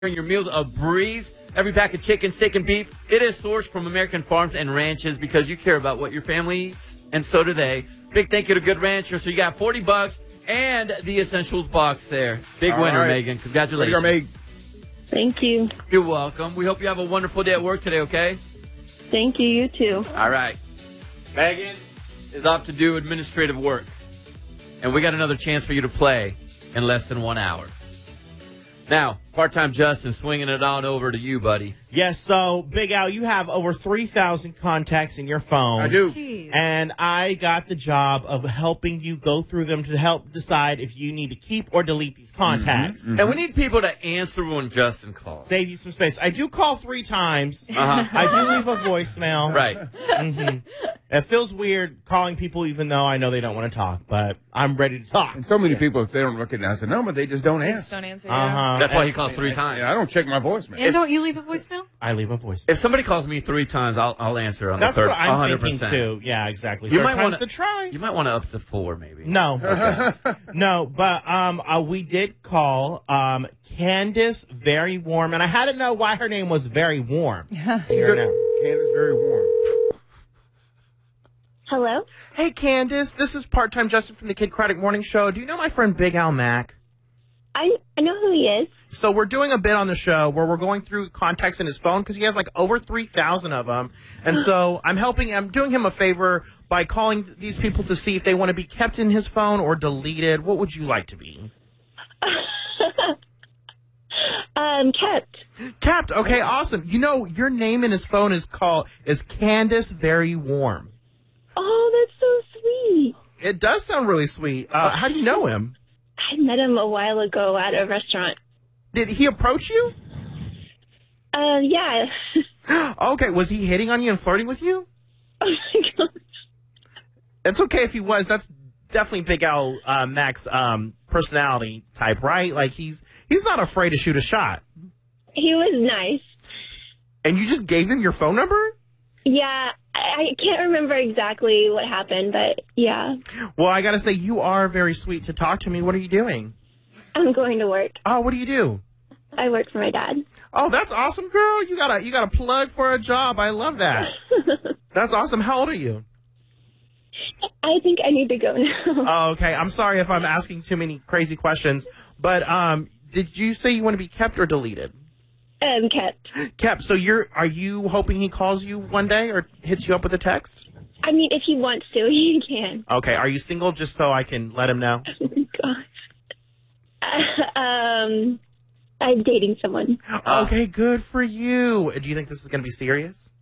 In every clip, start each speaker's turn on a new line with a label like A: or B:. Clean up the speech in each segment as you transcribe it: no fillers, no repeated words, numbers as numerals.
A: your meals a breeze. Every pack of chicken, steak, and beef, it is sourced from American farms and ranches because you care about what your family eats, and so do they. Big thank you to Good Rancher. So you got $40 and the Essentials box there. Big winner,
B: right.
A: Megan. Congratulations.
B: Meg.
C: Thank you.
A: You're welcome. We hope you have a wonderful day at work today, okay?
C: Thank you. You too.
A: All right. Megan is off to do administrative work. And we got another chance for you to play in less than 1 hour. Now, part-time Justin, swinging it on over to you, buddy.
D: Yes, so, Big Al, you have over 3,000 contacts in your phone.
B: I do.
E: Jeez.
D: And I got the job of helping you go through them to help decide if you need to keep or delete these contacts.
A: And we need people to answer when Justin calls.
D: Save you some space. I do call 3 times.
A: Uh-huh.
D: I do leave a voicemail.
A: Right.
D: It feels weird calling people even though I know they don't want to talk, but I'm ready to talk.
B: And so many people, if they don't recognize the number, they just don't
E: Just
B: answer.
E: don't answer. Yeah.
A: That's why he calls 3 times.
B: Yeah, I don't check my voicemail.
E: And don't you leave a voicemail?
D: I leave a voicemail.
A: If somebody calls me 3 times, I'll answer on
D: That's
A: the third.
D: what I'm
A: 100%.
D: thinking too. Yeah, exactly.
A: You
D: Third
A: might
D: time's
A: want
D: the try.
A: You might want to up to 4, maybe.
D: No. No, but we did call Candace Very Warm, and I had to know why her name was Very Warm. Here now.
B: Candace very warm.
C: Hello?
D: Hey, Candace, this is part-time Justin from the Kid Craddock Morning Show. Do you know my friend Big Al Mack?
C: I know who he is.
D: So we're doing a bit on the show where we're going through contacts in his phone because he has like over 3,000 of them. And so I'm doing him a favor by calling these people to see if they want to be kept in his phone or deleted. What would you like to be?
C: Kept.
D: Kept. Okay, awesome. You know, your name in his phone is Candace Very Warm.
C: Oh, that's so sweet.
D: It does sound really sweet. How do you know him?
C: I met him a while ago at a restaurant.
D: Did he approach you?
C: Yeah.
D: Okay, was he hitting on you and flirting with you?
C: Oh my god.
D: It's okay if he was. That's definitely Big Al Mac's personality type, right? Like he's not afraid to shoot a shot.
C: He was nice.
D: And you just gave him your phone number?
C: Yeah, I can't remember exactly what happened, but yeah.
D: Well, I gotta say, you are very sweet to talk to me. What are you doing?
C: I'm going to work.
D: Oh, what do you do?
C: I work for my dad.
D: Oh, that's awesome, girl. You got a plug for a job. I love that. That's awesome. How old are you?
C: I think I need to go now.
D: Oh, okay. I'm sorry if I'm asking too many crazy questions, but did you say you want to be kept or deleted?
C: Kept.
D: Kept. So are you hoping he calls you one day or hits you up with a text?
C: I mean, if he wants to, he can.
D: Okay. Are you single just so I can let him know?
C: Oh my gosh. I'm dating someone.
D: Okay, good for you. Do you think this is going to be serious?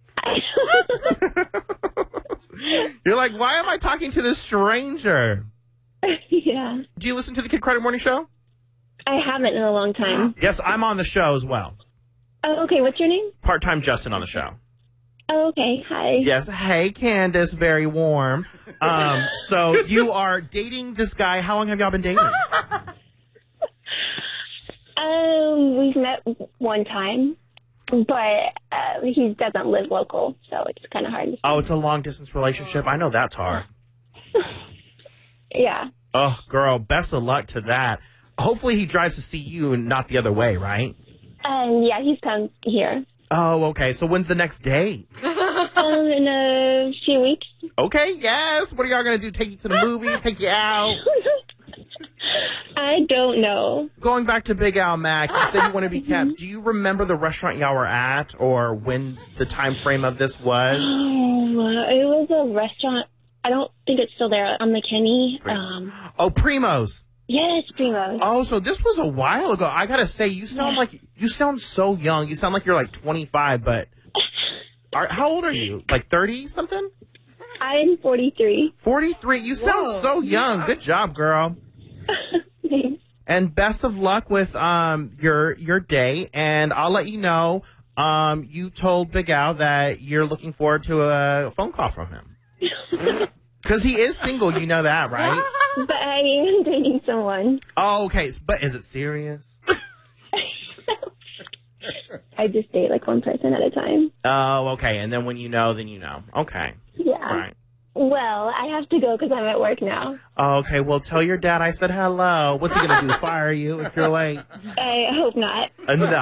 D: You're like, why am I talking to this stranger?
C: Yeah.
D: Do you listen to the Kid Credit Morning Show?
C: I haven't in a long time.
D: Yes, I'm on the show as well.
C: Oh, okay. What's your name?
D: Part-time Justin on the show.
C: Oh, okay. Hi.
D: Yes. Hey, Candace, Very Warm. So you are dating this guy. How long have y'all been dating?
C: We've met one time, but he doesn't live local, so it's kind of hard.
D: Oh, it's a long-distance relationship. I know that's hard.
C: Yeah.
D: Oh, girl, best of luck to that. Hopefully he drives to see you and not the other way, right?
C: Yeah, he's come here.
D: Oh, okay. So when's the next date?
C: In a few weeks.
D: Okay, yes. What are y'all going to do? Take you to the movies? Take you out?
C: I don't know.
D: Going back to Big Al Mac, you said you want to be kept. Do you remember the restaurant y'all were at or when the time frame of this was?
C: It was a restaurant. I don't think it's still there. On McKinney.
D: Oh, Primo's.
C: Yes, Primo.
D: Oh, so this was a while ago. I got to say, you sound so young. You sound like you're like 25, but how old are you? Like 30 something?
C: I'm 43.
D: 43. You sound so young. Good job, girl.
C: Thanks.
D: And best of luck with your day. And I'll let you know. You told Big Al that you're looking forward to a phone call from him. Because he is single, you know that, right?
C: But I am dating someone.
D: Oh, okay. But is it serious?
C: I just date like one person at a time.
D: Oh, okay. And then when you know, then you know. Okay.
C: Yeah.
D: All right.
C: Well, I have to go because I'm at work now.
D: Okay, well, tell your dad I said hello. What's he going to do, fire you if you're late?
C: I hope not.
D: No.